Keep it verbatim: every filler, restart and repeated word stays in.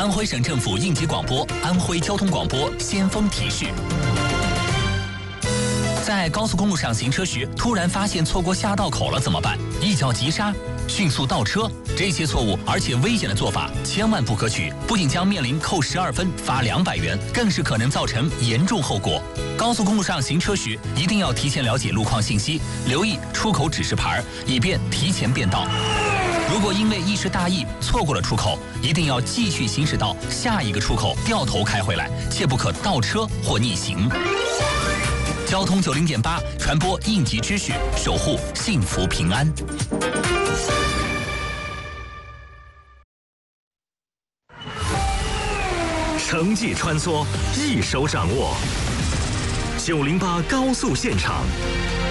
安徽省政府应急广播、安徽交通广播先锋提示：在高速公路上行车时，突然发现错过下道口了怎么办？一脚急刹，迅速倒车，这些错误而且危险的做法千万不可取，不仅将面临扣十二分、罚两百元，更是可能造成严重后果。高速公路上行车时，一定要提前了解路况信息，留意出口指示牌，以便提前变道。如果因为一时大意错过了出口，一定要继续行驶到下一个出口，掉头开回来，切不可倒车或逆行。交通九零点八，传播应急知识，守护幸福平安。 城际穿梭，一手掌握。九零八高速现场，